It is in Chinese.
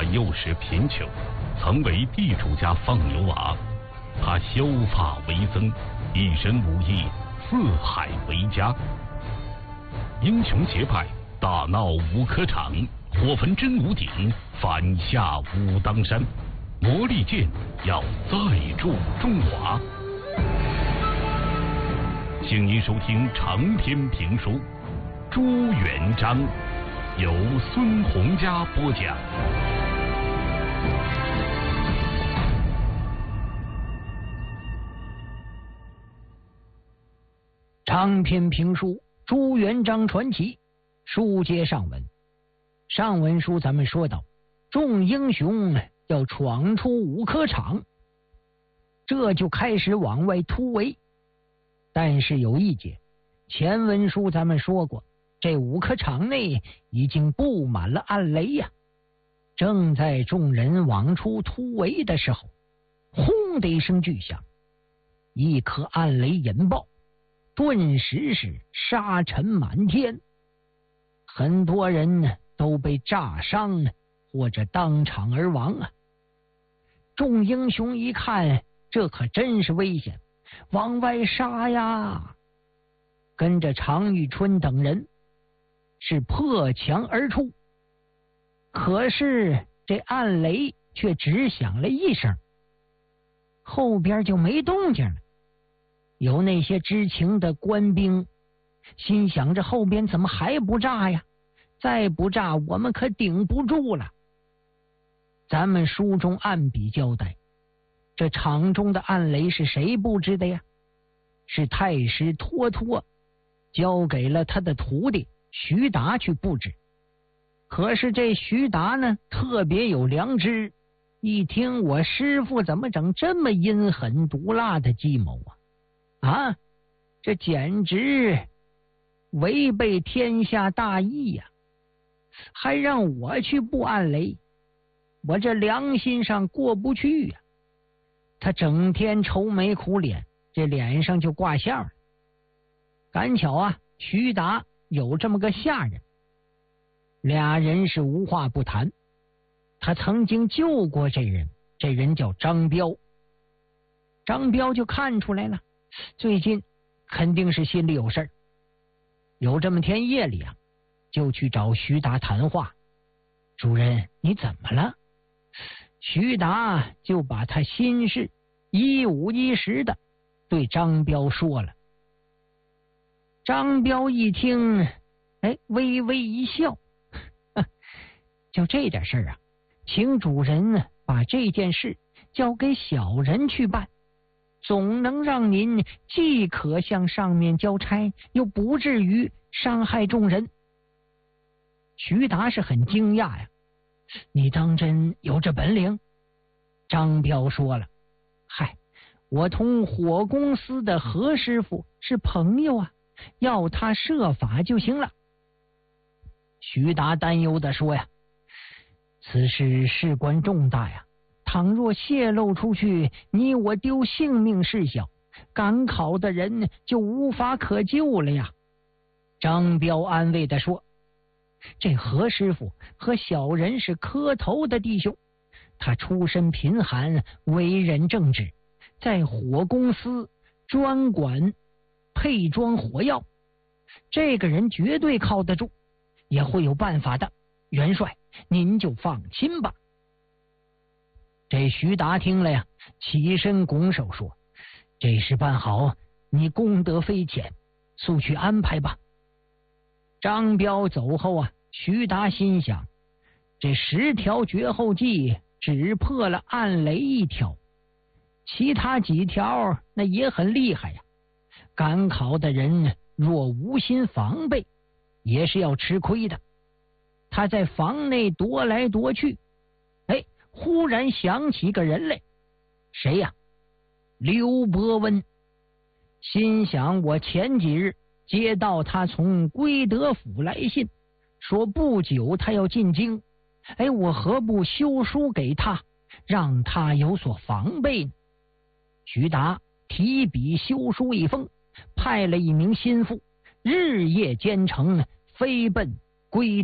他幼时贫穷，曾为地主家放牛娃。他削发为僧，一身武艺，四海为家。英雄结拜，大闹五科场，火焚真武鼎，反下武当山。魔力剑要再铸中华。请您收听长篇评书《朱元璋》，由孙洪佳播讲。 长篇评书《朱元璋传奇》，书接上文。上文书咱们说到，众英雄要闯出五科场，这就开始往外突围。但是有一节，前文书咱们说过，这五科场内已经布满了暗雷呀。正在众人往出突围的时候，轰的一声巨响，一颗暗雷引爆，顿时是沙尘满天，很多人都被炸伤或者当场而亡啊。众英雄一看，这可真是危险，往外杀呀！跟着常遇春等人是破墙而出，可是这暗雷却只响了一声，后边就没动静了。有那些知情的官兵心想着后边怎么还不炸呀？再不炸我们可顶不住了。咱们书中暗笔交代，这场中的暗雷是谁布置的呀？是太师脱脱交给了他的徒弟徐达去布置。可是这徐达呢，特别有良知，一听我师父怎么整这么阴狠毒辣的计谋啊，这简直违背天下大义呀！还让我去布暗雷，我这良心上过不去呀！他整天愁眉苦脸，这脸上就挂相了。赶巧啊，徐达有这么个下人，俩人是无话不谈。他曾经救过这人，这人叫张彪。张彪就看出来了，最近肯定是心里有事儿。有这么天夜里啊，就去找徐达谈话。主人，你怎么了？徐达就把他心事一五一十的对张彪说了。张彪一听，微微一笑，就这点事儿啊，请主人把这件事交给小人去办，总能让您既可向上面交差，又不至于伤害众人。徐达是很惊讶呀，你当真有这本领？张彪说了，嗨，我同火公司的何师傅是朋友啊，要他设法就行了。徐达担忧地说呀，此事事关重大呀，倘若泄露出去，你我丢性命事小，赶考的人就无法可救了呀。张彪安慰地说，这何师傅和小人是磕头的弟兄，他出身贫寒，为人正直，在火公司专管配装火药，这个人绝对靠得住，也会有办法的。元帅，您就放心吧。这徐达听了呀，起身拱手说，这事办好，你功德非浅，速去安排吧。张彪走后啊，徐达心想，这10条绝后计只破了暗雷1条，其他几条那也很厉害呀。赶考的人若无心防备，也是要吃亏的。他在房内踱来踱去，忽然想起个人来，谁呀？刘伯温。心想，我前几日接到他从归德府来信，说不久他要进京，我何不修书给他，让他有所防备呢？徐达提笔修书一封，派了一名心腹，日夜兼程，飞奔归